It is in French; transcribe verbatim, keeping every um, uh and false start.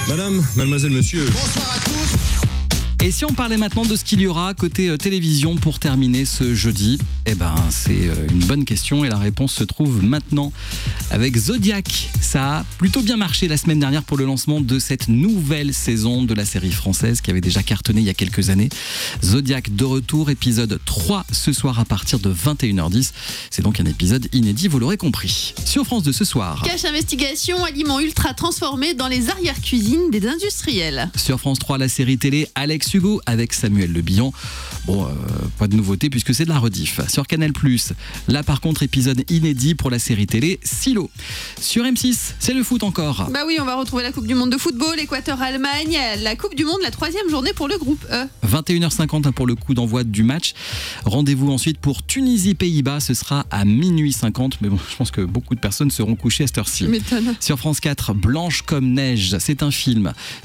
Madame, mademoiselle, monsieur. Bonsoir à tous. Et si on parlait maintenant de ce qu'il y aura côté euh, télévision pour terminer ce jeudi? Eh ben, c'est euh, une bonne question et la réponse se trouve maintenant avec Zodiac. Ça a plutôt bien marché la semaine dernière pour le lancement de cette nouvelle saison de la série française qui avait déjà cartonné il y a quelques années. Zodiac de retour, épisode trois ce soir à partir de vingt et une heures dix. C'est donc un épisode inédit, vous l'aurez compris. Sur France deux ce soir. Cache investigation, aliments ultra transformés dans les arrière-cuisines des industriels. Sur France trois, la série télé Alex Hugo avec Samuel Le Bihan. Bon, euh, pas de nouveauté puisque c'est de la rediff. Sur Canal plus, là par contre, épisode inédit pour la série télé Silo. Sur M six, c'est le foot encore. Bah oui, on va retrouver la Coupe du Monde de football, Équateur-Allemagne, la Coupe du Monde, la troisième journée pour le groupe E. vingt et une heures cinquante pour le coup d'envoi du match. Rendez-vous ensuite pour Tunisie-Pays-Bas, ce sera à minuit cinquante. Mais bon, je pense que beaucoup de personnes seront couchées à cette heure-ci. M'étonne. Sur France quatre, Blanche comme neige, c'est un film